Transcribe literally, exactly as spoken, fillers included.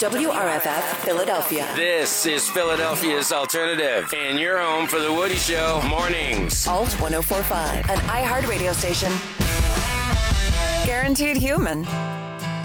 W R F F, Philadelphia. This is Philadelphia's Alternative, and you're home for The Woody Show mornings. Alt one oh four point five, an iHeart radio station. Guaranteed human.